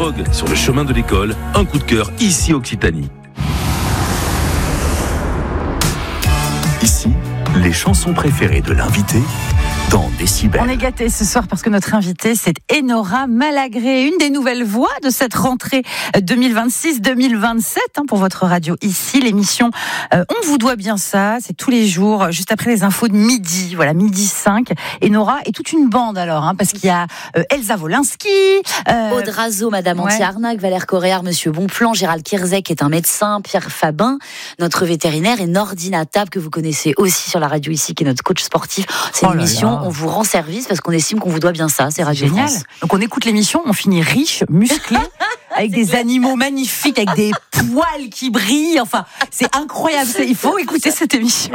pirogue sur le chemin de l'école, un coup de cœur ici Occitanie. Ici, les chansons préférées de l'invité dans Décibel. On est gâtés ce soir parce que notre invitée, c'est Enora Malagré, une des nouvelles voix de cette rentrée 2026-2027 pour votre radio ici. L'émission On vous doit bien ça, c'est tous les jours, juste après les infos de midi, voilà, midi 5. Enora et toute une bande alors, parce qu'il y a Elsa Wolinski, Aude Razo, Madame Anti-Arnaque, Valère Coréard, Monsieur Bonplan, Gérald Kirzek qui est un médecin, Pierre Fabin, notre vétérinaire, et Nordina Tab que vous connaissez aussi sur la radio ici, qui est notre coach sportif. C'est une émission, on vous rend service parce qu'on estime qu'on vous doit bien ça, c'est Radio génial. France. Donc on écoute l'émission, on finit riche, musclé, avec des animaux magnifiques, avec des poils qui brillent, enfin c'est incroyable, il faut écouter cette émission.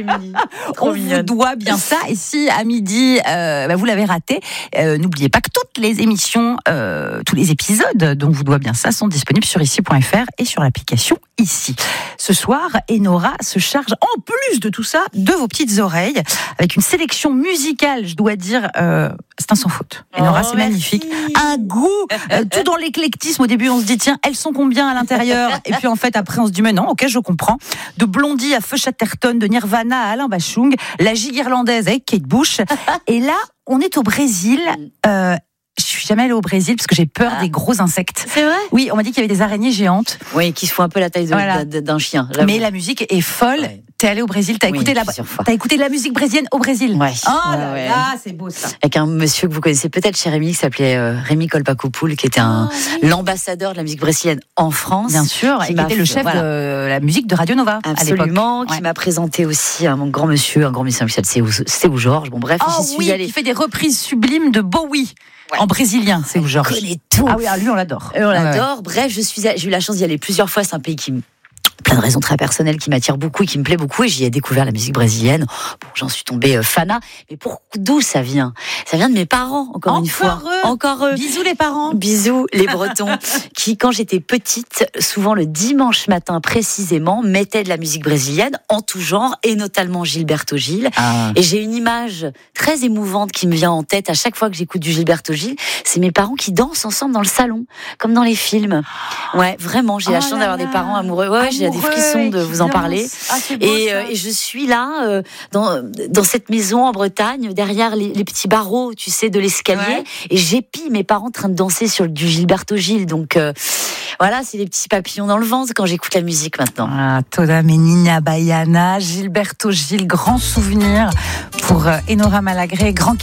On vous doit bien ça, et si à midi vous l'avez raté, n'oubliez pas que toutes les émissions, tous les épisodes dont vous doit bien ça sont disponibles sur ici.fr et sur l'application Ici. Ce soir, Enora se charge en plus de tout ça de vos petites oreilles avec une sélection musicale, je dois dire, c'est un sans faute. Enora, c'est magnifique. Un goût, tout dans l'éclectisme. Au début, on se dit, tiens, elles sont combien à l'intérieur? Et puis en fait, après, on se dit, mais non, ok, je comprends. De Blondie à Feu Chatterton, de Nirvana à Alain Bachung, la gigue irlandaise avec Kate Bush. Et là, on est au Brésil. Je suis jamais allée au Brésil parce que j'ai peur des gros insectes. C'est vrai? Oui, on m'a dit qu'il y avait des araignées géantes. Oui, qui se font un peu la taille d'un chien. J'avoue. Mais la musique est folle. Ouais. T'es allée au Brésil, t'as écouté de la musique brésilienne au Brésil. Ouais. Oh là là, c'est beau ça. Avec un monsieur que vous connaissez peut-être chez Rémi, qui s'appelait Rémi Kolpakopoul, qui était l'ambassadeur de la musique brésilienne en France. Bien sûr, et qui était le chef de la musique de Radio Nova. Absolument, qui m'a présenté aussi un grand monsieur qui s'appelle Seu Georges. Bon bref, j'y suis allée. Qui fait des reprises sublimes de Bowie. Ouais. En brésilien, c'est où Georges. On connaît tout. Ah oui, lui on l'adore. On l'adore. Ouais. Bref, j'ai eu la chance d'y aller plusieurs fois. C'est un pays qui plein de raisons très personnelles qui m'attirent beaucoup et qui me plaît beaucoup, et j'y ai découvert la musique brésilienne. Bon, j'en suis tombée fana, mais d'où ça vient? Ça vient de mes parents, encore une fois. Encore eux. Bisous les parents. Bisous les Bretons, qui, quand j'étais petite, souvent le dimanche matin précisément, mettaient de la musique brésilienne en tout genre, et notamment Gilberto Gil. Et j'ai une image très émouvante qui me vient en tête à chaque fois que j'écoute du Gilberto Gil. C'est mes parents qui dansent ensemble dans le salon, comme dans les films. Ouais, vraiment, j'ai la chance d'avoir des parents amoureux. Ouais, j'ai des frissons de vous en parler. Et je suis là, dans cette maison en Bretagne, derrière les petits barreaux, tu sais, de l'escalier, et j'épie mes parents en train de danser sur du Gilberto Gil. Donc voilà, c'est des petits papillons dans le ventre quand j'écoute la musique maintenant. Toda Menina Baiana, Gilberto Gil, grand souvenir pour Enora Malagré, grand